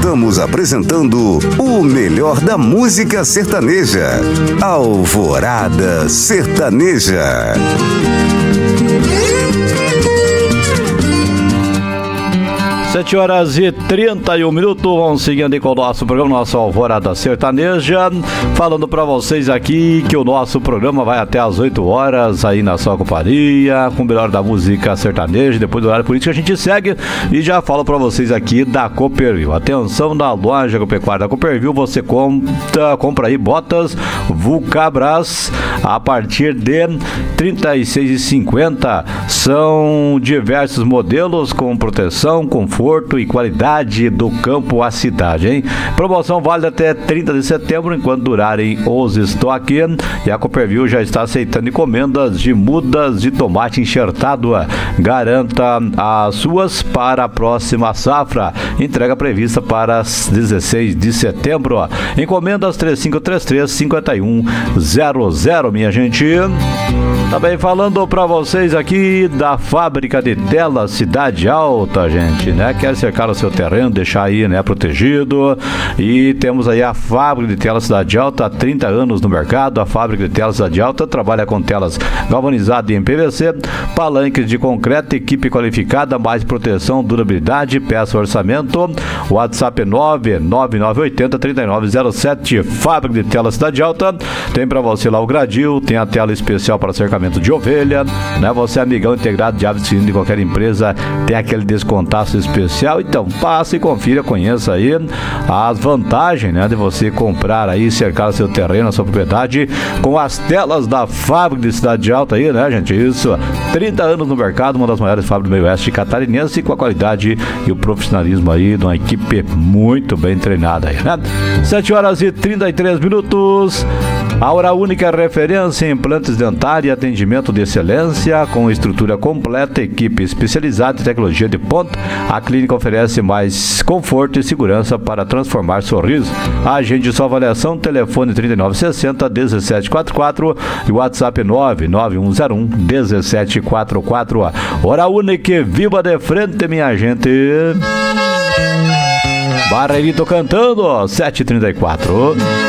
Estamos apresentando o melhor da música sertaneja. Alvorada Sertaneja. 7h31, vamos seguindo aí com o nosso programa, nosso Alvorada Sertaneja, falando pra vocês aqui que o nosso programa vai até às 8 horas aí na sua companhia, com o melhor da música sertaneja. Depois do horário político a gente segue e já falo pra vocês aqui da Cooperville. Atenção, da loja agropecuária da Cooperville, você compra aí botas Vulcabras a partir de R$ 36,50. São diversos modelos com proteção, conforto e qualidade do campo à cidade, hein? Promoção válida até 30 de setembro, enquanto durarem os estoques. E a Cooperville já está aceitando encomendas de mudas de tomate enxertado. Garanta as suas para a próxima safra. Entrega prevista para 16 de setembro. Encomendas 3533-5100, minha gente. Também falando para vocês aqui da fábrica de telas Cidade Alta, gente, né? Quer cercar o seu terreno, deixar aí, né, protegido. E temos aí a fábrica de telas Cidade Alta, há 30 anos no mercado. A fábrica de telas Cidade Alta trabalha com telas galvanizadas em PVC, palanques de concreto, equipe qualificada, mais proteção, durabilidade. Peça orçamento. WhatsApp 99980-3907. Fábrica de telas Cidade Alta. Tem para você lá o gradil, tem a tela especial para cercamento de ovelha, né? Você é amigão integrado de aves suínas de qualquer empresa, tem aquele descontaço especial. Então passa e confira, conheça aí as vantagens, né, de você comprar aí, cercar o seu terreno, a sua propriedade com as telas da fábrica de Cidade Alta aí, né, gente? Isso, 30 anos no mercado, uma das maiores fábricas do meio oeste catarinense, com a qualidade e o profissionalismo aí de uma equipe muito bem treinada aí, né? 7h33. A Hora Única, referência em implantes dentários e atendimento de excelência, com estrutura completa, equipe especializada e tecnologia de ponta. A clínica oferece mais conforto e segurança para transformar sorriso. Agende sua avaliação, telefone 3960-1744 e WhatsApp 99101-1744. Hora Única, viva de frente, minha gente. Barreirito cantando, 7h34.